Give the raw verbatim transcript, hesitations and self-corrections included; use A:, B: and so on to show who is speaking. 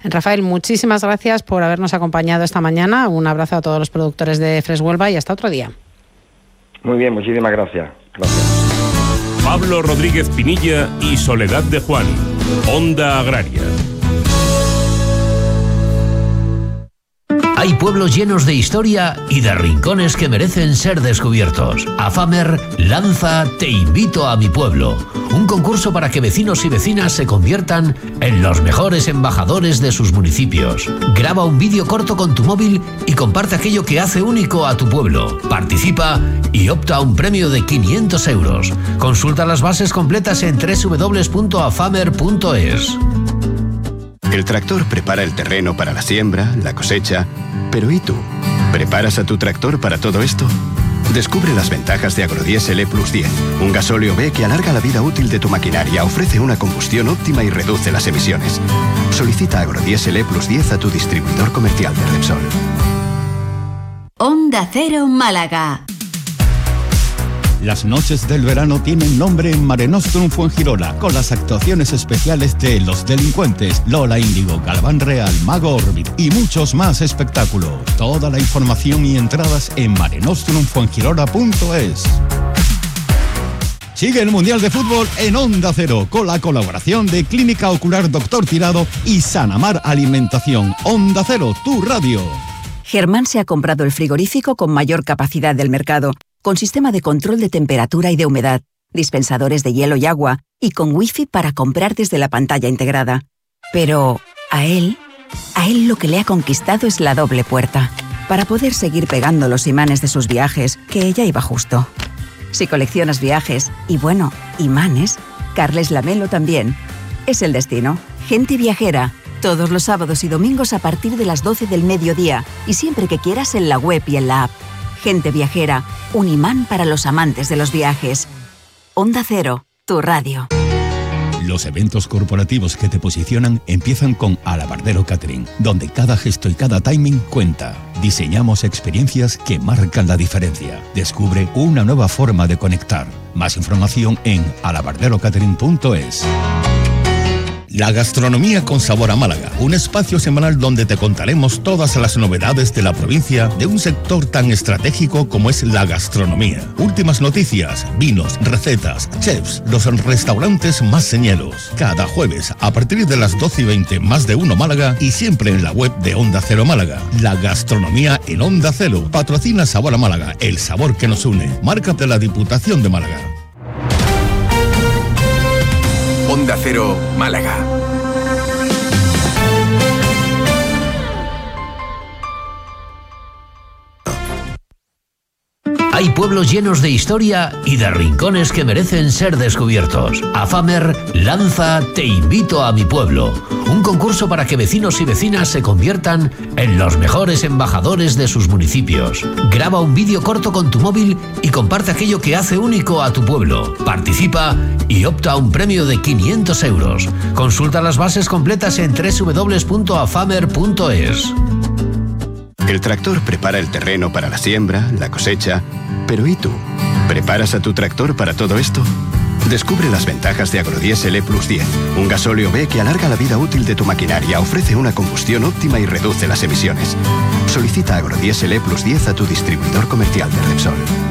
A: Rafael, muchísimas gracias por habernos acompañado esta mañana. Un abrazo a todos los productores de Fresh Huelva y hasta otro día.
B: Muy bien, muchísimas gracias. Gracias.
C: Pablo Rodríguez Pinilla y Soledad de Juan, Onda Agraria.
D: Hay pueblos llenos de historia y de rincones que merecen ser descubiertos. AFAMER lanza Te invito a mi pueblo, un concurso para que vecinos y vecinas se conviertan en los mejores embajadores de sus municipios. Graba un vídeo corto con tu móvil y comparte aquello que hace único a tu pueblo. Participa y opta a un premio de quinientos euros. Consulta las bases completas en doble u doble u doble u punto afamer punto es.
E: El tractor prepara el terreno para la siembra, la cosecha. Pero ¿y tú? ¿Preparas a tu tractor para todo esto? Descubre las ventajas de Agrodiesel E plus diez, un gasóleo B que alarga la vida útil de tu maquinaria, ofrece una combustión óptima y reduce las emisiones. Solicita Agrodiesel E plus diez a tu distribuidor comercial de Repsol.
F: Onda Cero Málaga.
G: Las noches del verano tienen nombre en Mare Nostrum Fuengirola, con las actuaciones especiales de Los Delincuentes, Lola Índigo, Galván Real, Mago Orbit y muchos más espectáculos. Toda la información y entradas en mare nostrum fuengirola punto es. Sigue el Mundial de Fútbol en Onda Cero, con la colaboración de Clínica Ocular Doctor Tirado y Sanamar Alimentación. Onda Cero, tu radio.
H: Germán se ha comprado el frigorífico con mayor capacidad del mercado, con sistema de control de temperatura y de humedad, dispensadores de hielo y agua, y con wifi para comprar desde la pantalla integrada. Pero a él, a él lo que le ha conquistado es la doble puerta, para poder seguir pegando los imanes de sus viajes, que ya iba justo. Si coleccionas viajes, y bueno, imanes, Carles Lamelo también. Es el destino. Gente viajera, todos los sábados y domingos a partir de las doce del mediodía, y siempre que quieras en la web y en la app. Gente viajera, un imán para los amantes de los viajes. Onda Cero, tu radio.
G: Los eventos corporativos que te posicionan empiezan con Alabardero Catering, donde cada gesto y cada timing cuenta. Diseñamos experiencias que marcan la diferencia. Descubre una nueva forma de conectar. Más información en alabardero catering punto es. La gastronomía con sabor a Málaga, un espacio semanal donde te contaremos todas las novedades de la provincia de un sector tan estratégico como es la gastronomía. Últimas noticias, vinos, recetas, chefs, los restaurantes más señelos. Cada jueves a partir de las doce y veinte, Más de Uno Málaga y siempre en la web de Onda Cero Málaga. La gastronomía en Onda Cero. Patrocina Sabor a Málaga, el sabor que nos une. Marca de la Diputación de Málaga.
I: Onda Cero, Málaga.
D: Hay pueblos llenos de historia y de rincones que merecen ser descubiertos. AFAMER lanza Te invito a mi pueblo, un concurso para que vecinos y vecinas se conviertan en los mejores embajadores de sus municipios. Graba un vídeo corto con tu móvil y comparte aquello que hace único a tu pueblo. Participa y opta a un premio de quinientos euros. Consulta las bases completas en doble u doble u doble u punto afamer punto es.
E: El tractor prepara el terreno para la siembra, la cosecha. Pero ¿y tú? ¿Preparas a tu tractor para todo esto? Descubre las ventajas de Agrodiesel E plus diez, un gasóleo B que alarga la vida útil de tu maquinaria, ofrece una combustión óptima y reduce las emisiones. Solicita Agrodiesel E plus diez a tu distribuidor comercial de Repsol.